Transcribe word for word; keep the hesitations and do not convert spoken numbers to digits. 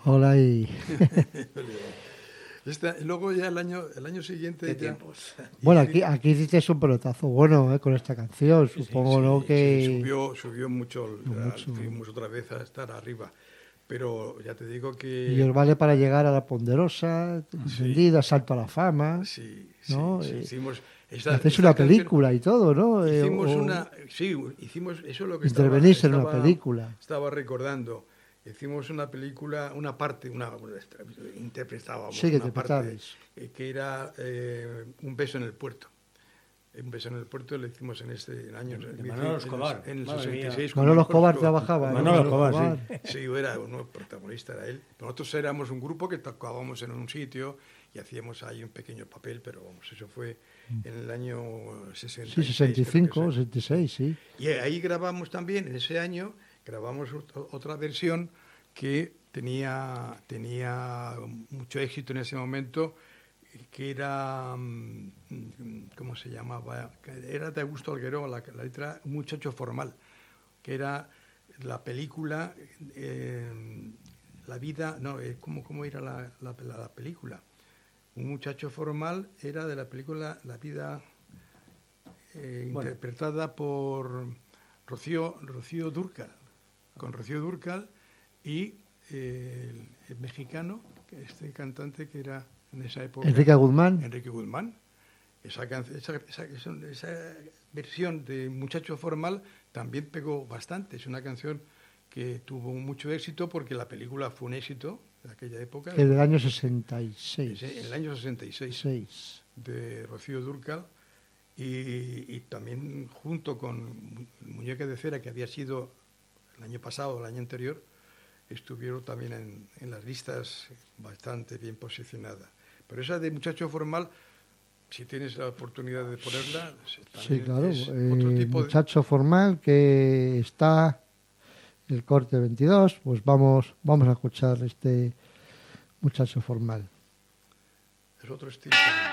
Hola y... Esta, luego ya el año el año siguiente... ¿Qué ya, tiempos? Bueno, aquí, aquí hiciste un pelotazo bueno, ¿eh? Con esta canción. Supongo, sí, ¿no? sí, Que... sí, subió, subió mucho, mucho. fuimos otra vez a estar arriba. Pero ya te digo que... Y os vale para llegar a La Ponderosa, Encendida, sí. Salto a la Fama. Sí, ¿no? sí, sí, eh, hicimos... Esta, hacéis esta una canción, película y todo, ¿no? Hicimos eh, o... una... Sí, hicimos... Eso es lo que Intervenís estaba, en una estaba, película. Estaba recordando. Hicimos una película, una parte, una, una interpretábamos sí, que una parte eh, que era eh, Un beso en el puerto. Un beso en el puerto lo hicimos en este año. De Manolo Escobar. En el sesenta y seis. Manolo Escobar trabajaba. Manolo Escobar, sí. Sí, era un protagonista, era él. Nosotros éramos un grupo que tocábamos en un sitio y hacíamos ahí un pequeño papel, pero vamos, eso fue en el año sesenta y seis. Sí, sesenta y cinco, sesenta y seis, sí. Y ahí grabamos también, en ese año, grabamos otra versión que tenía, tenía mucho éxito en ese momento, que era, ¿cómo se llamaba? Era de Augusto Algueró, la, la letra Un muchacho formal, que era la película, eh, la vida, no, ¿cómo, cómo era la, la, la película? Un muchacho formal era de la película La vida, eh, bueno. interpretada por Rocío, Rocío Dúrcal, con Rocío Dúrcal y eh, el, el mexicano, este cantante que era en esa época... Enrique Guzmán. Enrique Guzmán. Esa, esa, esa, esa versión de Muchacho Formal también pegó bastante. Es una canción que tuvo mucho éxito porque la película fue un éxito de aquella época. Que del año sesenta y seis. En el año sesenta y seis. seis. De Rocío Dúrcal. Y, y también junto con Muñeca de Cera, que había sido el año pasado, el año anterior, estuvieron también en, en las listas bastante bien posicionadas. Pero esa de Muchacho Formal, si tienes la oportunidad de ponerla... Sí, claro. Es eh, otro tipo de... Muchacho Formal, que está el corte veintidós, pues vamos, vamos a escuchar este Muchacho Formal. Es otro estilo.